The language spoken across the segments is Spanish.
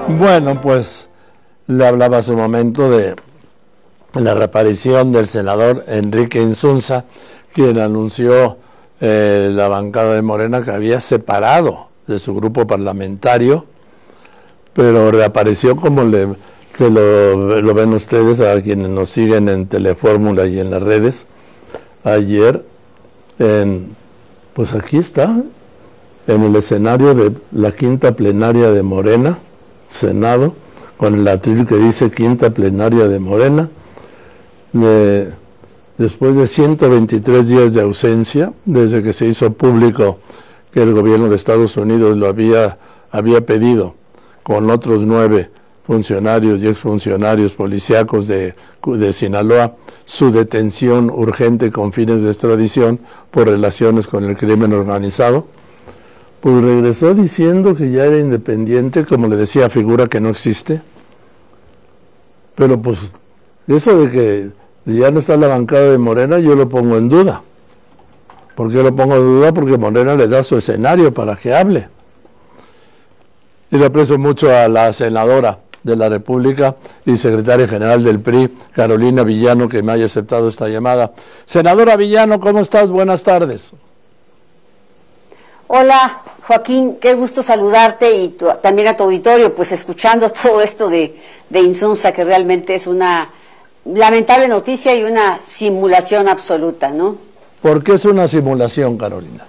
Bueno, pues le hablaba hace un momento de la reaparición del senador Enrique Insunza, quien anunció la bancada de Morena que había separado de su grupo parlamentario, pero reapareció como lo ven ustedes, a quienes nos siguen en Telefórmula y en las redes, ayer, pues aquí está, en el escenario de la quinta plenaria de Morena, Senado, con el atril que dice quinta plenaria de Morena, después de 123 días de ausencia, desde que se hizo público que el gobierno de Estados Unidos lo había pedido con otros 9 funcionarios y exfuncionarios policíacos de Sinaloa, su detención urgente con fines de extradición por relaciones con el crimen organizado, pues regresó diciendo que ya era independiente, como le decía, figura que no existe. Pero pues eso de que ya no está en la bancada de Morena, yo lo pongo en duda. ¿Por qué lo pongo en duda? Porque Morena le da su escenario para que hable. Y le aprecio mucho a la senadora de la República y secretaria general del PRI, Carolina Villano, que me haya aceptado esta llamada. Senadora Villano, ¿cómo estás? Buenas tardes. Hola, Joaquín, qué gusto saludarte y también a tu auditorio, pues escuchando todo esto de Insunza, que realmente es una lamentable noticia y una simulación absoluta, ¿no? ¿Por qué es una simulación, Carolina?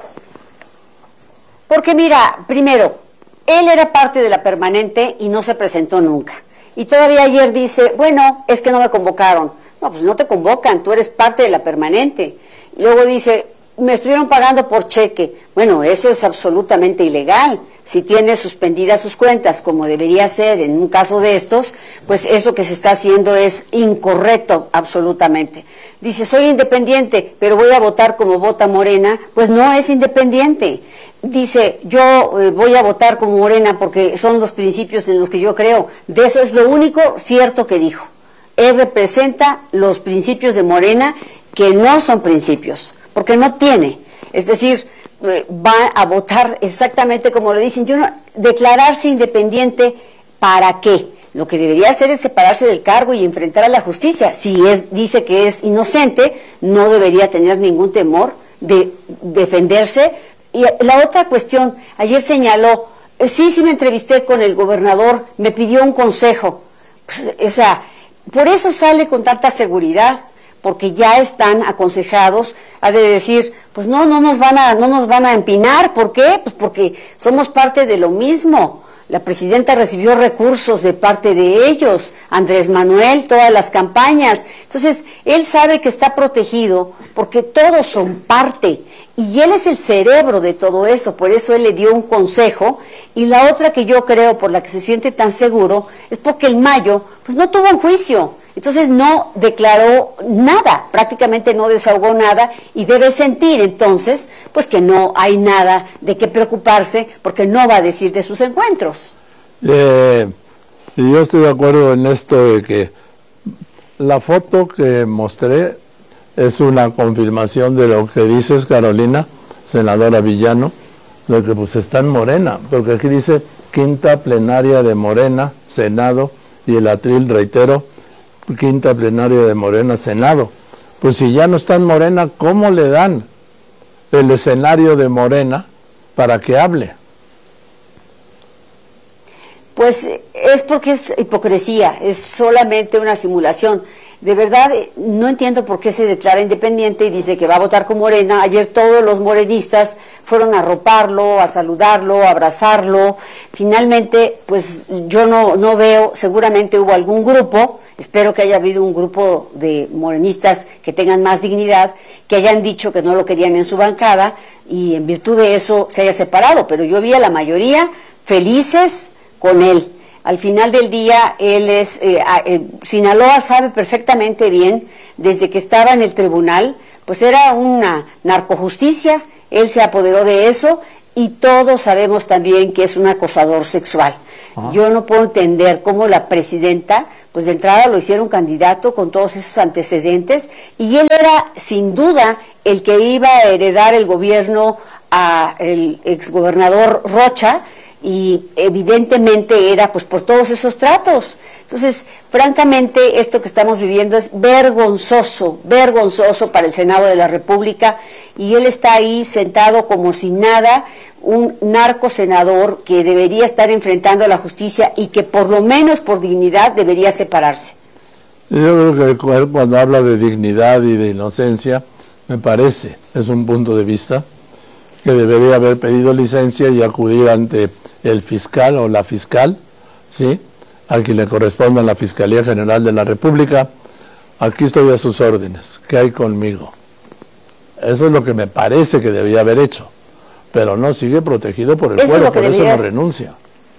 Porque mira, primero, él era parte de la permanente y no se presentó nunca. Y todavía ayer dice, bueno, es que no me convocaron. No, pues no te convocan, tú eres parte de la permanente. Y luego dice, me estuvieron pagando por cheque. Bueno, eso es absolutamente ilegal. Si tiene suspendidas sus cuentas, como debería ser en un caso de estos, pues eso que se está haciendo es incorrecto absolutamente. Dice, soy independiente, pero voy a votar como vota Morena. Pues no es independiente. Dice, yo voy a votar como Morena porque son los principios en los que yo creo. De eso es lo único cierto que dijo. Él representa los principios de Morena, que no son principios, porque no tiene. Es decir, va a votar exactamente como le dicen. Declararse independiente, ¿para qué? Lo que debería hacer es separarse del cargo y enfrentar a la justicia. Si dice que es inocente, no debería tener ningún temor de defenderse. Y la otra cuestión, ayer señaló, sí me entrevisté con el gobernador, me pidió un consejo. Pues, o sea, por eso sale con tanta seguridad, porque ya están aconsejados, ha de decir, pues no nos van a empinar. ¿Por qué? Pues porque somos parte de lo mismo. La presidenta recibió recursos de parte de ellos, Andrés Manuel, todas las campañas. Entonces, él sabe que está protegido porque todos son parte. Y él es el cerebro de todo eso, por eso él le dio un consejo. Y la otra que yo creo, por la que se siente tan seguro, es porque el Mayo, pues no tuvo un juicio. Entonces no declaró nada, prácticamente no desahogó nada, y debe sentir entonces pues que no hay nada de qué preocuparse, porque no va a decir de sus encuentros. Y yo estoy de acuerdo en esto de que la foto que mostré es una confirmación de lo que dices, Carolina, senadora Villano, de que pues está en Morena, porque aquí dice quinta plenaria de Morena, Senado, y el atril, reitero, quinta plenaria de Morena, Senado. Pues si ya no está en Morena, ¿cómo le dan el escenario de Morena para que hable? Pues es porque es hipocresía, es solamente una simulación. De verdad, no entiendo por qué se declara independiente y dice que va a votar con Morena. Ayer todos los morenistas fueron a arroparlo, a saludarlo, a abrazarlo. Finalmente, pues yo no veo, seguramente hubo algún grupo, espero que haya habido un grupo de morenistas que tengan más dignidad, que hayan dicho que no lo querían en su bancada y en virtud de eso se haya separado. Pero yo vi a la mayoría felices con él. Al final del día, él es, Sinaloa sabe perfectamente bien, desde que estaba en el tribunal, pues era una narcojusticia, él se apoderó de eso, y todos sabemos también que es un acosador sexual. Yo no puedo entender cómo la presidenta, pues de entrada lo hicieron candidato con todos esos antecedentes, y él era sin duda el que iba a heredar el gobierno al exgobernador Rocha, y evidentemente era pues por todos esos tratos. Entonces, francamente, esto que estamos viviendo es vergonzoso, vergonzoso para el Senado de la República, y él está ahí sentado como si nada, un narco senador que debería estar enfrentando a la justicia y que por lo menos por dignidad debería separarse. Yo creo que él, cuando habla de dignidad y de inocencia, me parece, es un punto de vista, que debería haber pedido licencia y acudir ante el fiscal o la fiscal, ¿sí?, a quien le corresponda en la Fiscalía General de la República. Aquí estoy a sus órdenes, ¿qué hay conmigo? Eso es lo que me parece que debía haber hecho, pero no, sigue protegido por el pueblo, por eso no renuncia.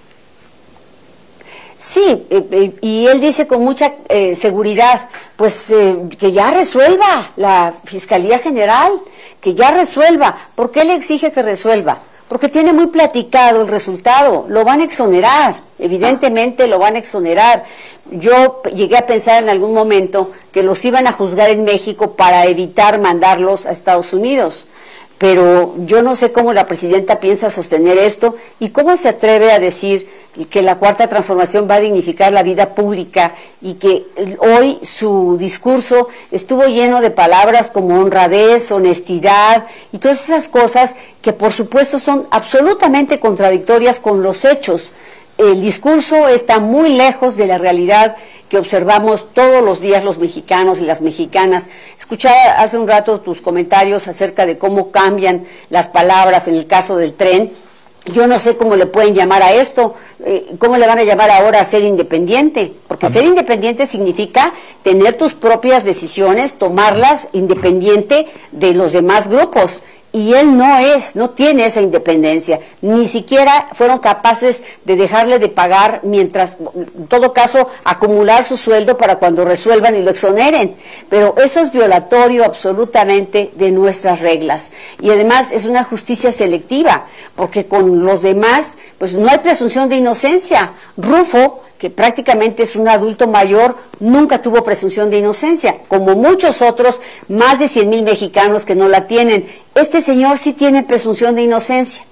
Sí, y él dice con mucha seguridad, pues que ya resuelva la Fiscalía General, que ya resuelva. ¿Por qué le exige que resuelva? Porque tiene muy platicado el resultado, lo van a exonerar, evidentemente lo van a exonerar. Yo llegué a pensar en algún momento que los iban a juzgar en México para evitar mandarlos a Estados Unidos, pero yo no sé cómo la presidenta piensa sostener esto y cómo se atreve a decir que la Cuarta Transformación va a dignificar la vida pública, y que hoy su discurso estuvo lleno de palabras como honradez, honestidad y todas esas cosas que por supuesto son absolutamente contradictorias con los hechos. El discurso está muy lejos de la realidad que observamos todos los días los mexicanos y las mexicanas. Escuchaba hace un rato tus comentarios acerca de cómo cambian las palabras en el caso del tren. Yo no sé cómo le pueden llamar a esto, cómo le van a llamar ahora a ser independiente, porque ser independiente significa tener tus propias decisiones, tomarlas independiente de los demás grupos. Y él no tiene esa independencia, ni siquiera fueron capaces de dejarle de pagar mientras, en todo caso, acumular su sueldo para cuando resuelvan y lo exoneren. Pero eso es violatorio absolutamente de nuestras reglas. Y además es una justicia selectiva, porque con los demás, pues no hay presunción de inocencia. Rufo, que prácticamente es un adulto mayor, nunca tuvo presunción de inocencia, como muchos otros, más de 100,000 mexicanos que no la tienen. Este señor sí tiene presunción de inocencia,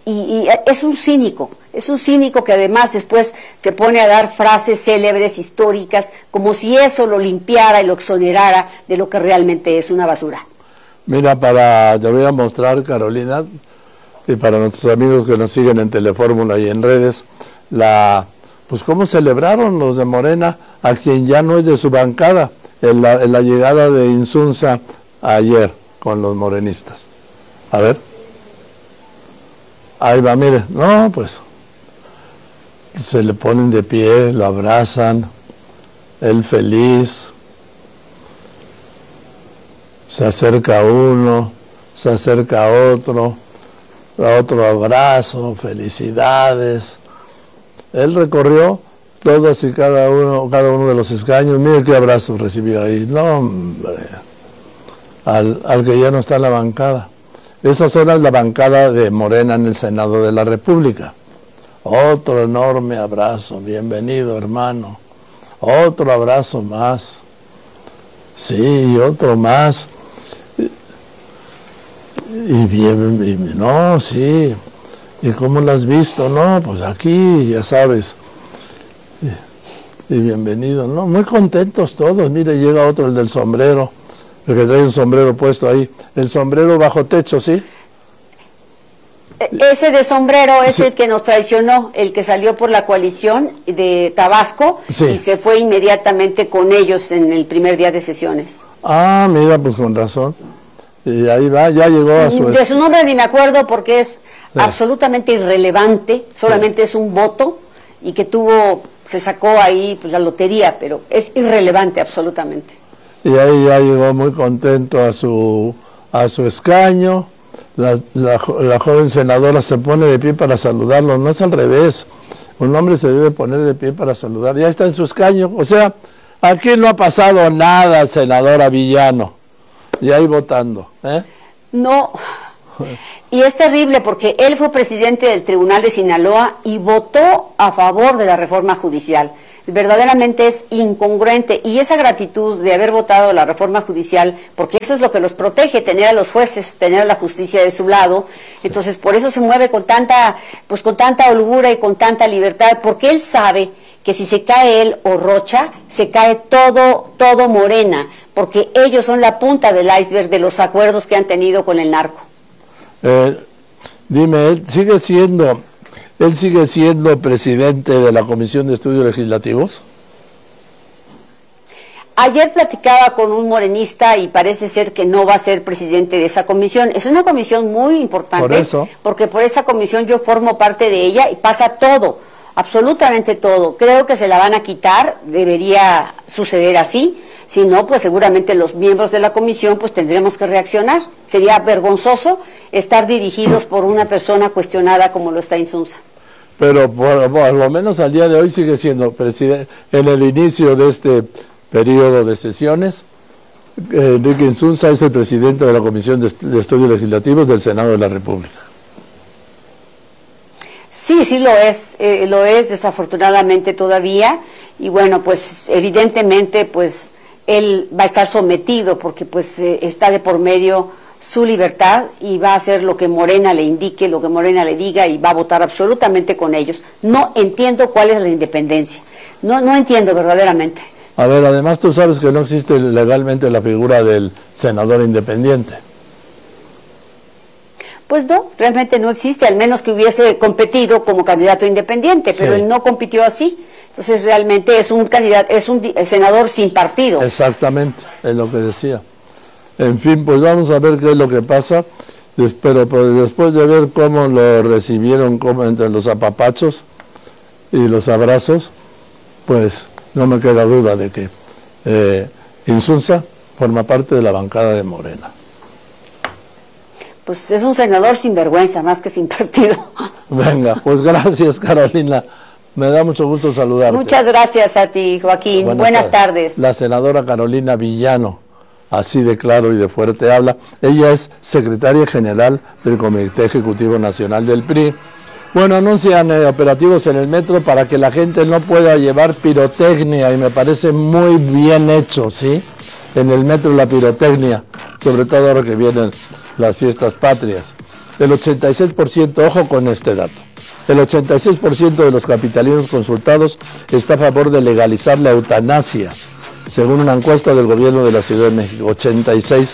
y es un cínico que además después se pone a dar frases célebres, históricas, como si eso lo limpiara y lo exonerara de lo que realmente es una basura. Mira, te voy a mostrar, Carolina, y para nuestros amigos que nos siguen en Telefórmula y en redes, pues cómo celebraron los de Morena a quien ya no es de su bancada en la llegada de Insunza ayer con los morenistas. A ver. Ahí va, mire. No, pues se le ponen de pie, lo abrazan, él feliz. Se acerca uno, se acerca otro abrazo, felicidades. Él recorrió todos y cada uno de los escaños. Mire qué abrazo recibió ahí. No, hombre, al que ya no está en la bancada. Esa zona es la bancada de Morena en el Senado de la República. Otro enorme abrazo. Bienvenido, hermano. Otro abrazo más. Sí, otro más. Y bien, no, sí. ¿Y cómo lo has visto? No, pues aquí, ya sabes. Y bienvenido, ¿no? Muy contentos todos. Mire, llega otro, el del sombrero, el que trae un sombrero puesto ahí. El sombrero bajo techo, ¿sí? Ese de sombrero es el que nos traicionó, el que salió por la coalición de Tabasco, sí, y se fue inmediatamente con ellos en el primer día de sesiones. Ah, mira, pues con razón. Y ahí va, ya llegó a su... De su nombre ni me acuerdo porque es absolutamente irrelevante, solamente es un voto y que se sacó ahí pues la lotería, pero es irrelevante absolutamente. Y ahí ya llegó muy contento a su escaño. La joven senadora se pone de pie para saludarlo, no es al revés. Un hombre se debe poner de pie para saludar, ya está en su escaño. O sea, aquí no ha pasado nada, senadora Villano. Y ahí votando, ¿eh? No, y es terrible porque él fue presidente del Tribunal de Sinaloa y votó a favor de la reforma judicial. Es verdaderamente es incongruente, y esa gratitud de haber votado la reforma judicial, porque eso es lo que los protege, tener a los jueces, tener a la justicia de su lado, entonces por eso se mueve con tanta holgura y con tanta libertad, porque él sabe que si se cae él o Rocha, se cae todo Morena, porque ellos son la punta del iceberg de los acuerdos que han tenido con el narco. Dime, ¿él sigue siendo presidente de la Comisión de Estudios Legislativos? Ayer platicaba con un morenista y parece ser que no va a ser presidente de esa comisión. Es una comisión muy importante, por eso, porque por esa comisión yo formo parte de ella y pasa todo, absolutamente todo. Creo que se la van a quitar, debería suceder así. Si no, pues seguramente los miembros de la comisión pues tendremos que reaccionar. Sería vergonzoso estar dirigidos por una persona cuestionada como lo está Insunza. Pero por lo menos al día de hoy sigue siendo presidente. En el inicio de este periodo de sesiones, Enrique Insunza es el presidente de la Comisión de Estudios Legislativos del Senado de la República. Sí lo es desafortunadamente todavía, y bueno, pues evidentemente pues él va a estar sometido porque pues está de por medio su libertad y va a hacer lo que Morena le indique, lo que Morena le diga, y va a votar absolutamente con ellos. No entiendo cuál es la independencia, no entiendo verdaderamente. A ver, además tú sabes que no existe legalmente la figura del senador independiente. Pues no, realmente no existe, al menos que hubiese competido como candidato independiente, pero sí, él no compitió así. Entonces realmente es un candidato, es un senador sin partido. Exactamente, es lo que decía. En fin, pues vamos a ver qué es lo que pasa, pero pues después de ver cómo lo recibieron, como entre los apapachos y los abrazos, pues no me queda duda de que Insunza forma parte de la bancada de Morena. Pues es un senador sin vergüenza, más que sin partido. Venga, pues gracias, Carolina. Me da mucho gusto saludarte. Muchas gracias a ti, Joaquín. Buenas tardes. La senadora Carolina Villano, así de claro y de fuerte habla. Ella es secretaria general del Comité Ejecutivo Nacional del PRI. Bueno, anuncian operativos en el metro para que la gente no pueda llevar pirotecnia, y me parece muy bien hecho, ¿sí? En el metro la pirotecnia, sobre todo ahora que vienen las fiestas patrias. El 86%, ojo con este dato, el 86% de los capitalinos consultados está a favor de legalizar la eutanasia, según una encuesta del gobierno de la Ciudad de México, 86%.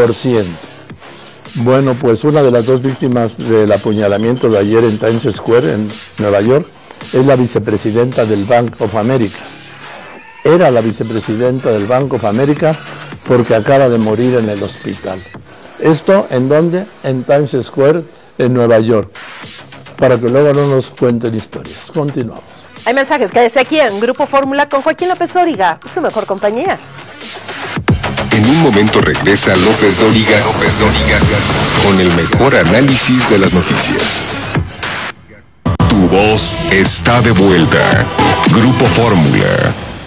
Bueno, pues una de las dos víctimas del apuñalamiento de ayer en Times Square, en Nueva York, es la vicepresidenta del Bank of America. Era la vicepresidenta del Bank of America porque acaba de morir en el hospital. ¿Esto en dónde? En Times Square, en Nueva York. Para que luego no nos cuenten historias. Continuamos. Hay mensajes, quédese aquí en Grupo Fórmula con Joaquín López Dóriga, su mejor compañía. En un momento regresa López Dóriga con el mejor análisis de las noticias. Tu voz está de vuelta. Grupo Fórmula.